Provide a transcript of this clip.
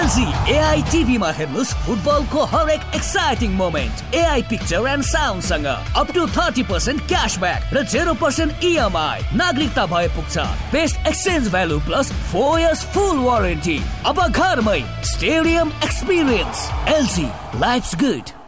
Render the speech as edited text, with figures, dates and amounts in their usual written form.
LG AI टिभीमा हेर्नुस् फुटबलको हरेक exciting moment AI picture and साउन्डसँग up to 30% cashback र 0% इएमआई। नागरिकता भए पुग्छ। Best exchange value plus 4 years फुल वारेन्टी। अब घरमै stadium experience. LG, lives good.